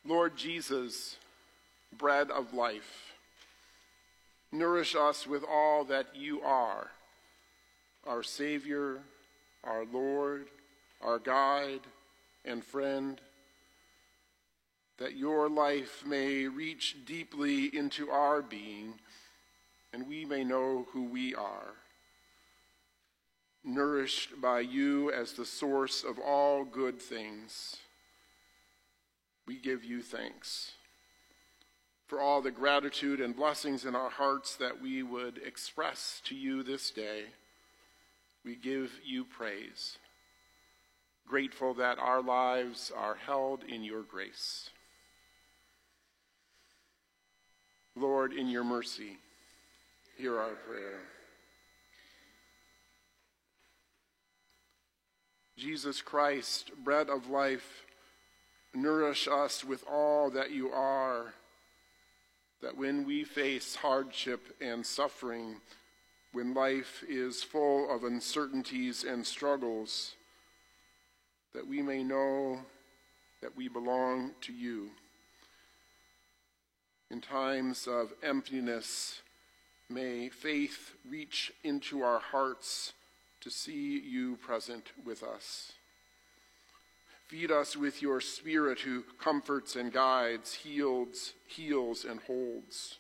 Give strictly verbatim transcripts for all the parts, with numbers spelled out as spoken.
Lord Jesus, bread of life, nourish us with all that you are, our Savior, our Lord, our guide and friend, that your life may reach deeply into our being and we may know who we are. Nourished by you as the source of all good things, we give you thanks for all the gratitude and blessings in our hearts that we would express to you this day. We give you praise, grateful that our lives are held in your grace. Lord, in your mercy, hear our prayer. Jesus Christ, bread of life, nourish us with all that you are, that when we face hardship and suffering, when life is full of uncertainties and struggles, that we may know that we belong to you. In times of emptiness, may faith reach into our hearts to see you present with us. Feed us with your Spirit who comforts and guides, heals, heals and holds.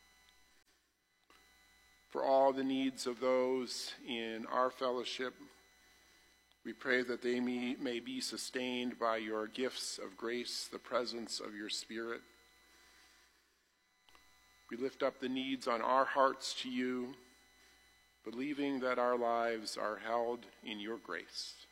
For all the needs of those in our fellowship, we pray that they may, may be sustained by your gifts of grace, the presence of your Spirit. We lift up the needs on our hearts to you, believing that our lives are held in your grace.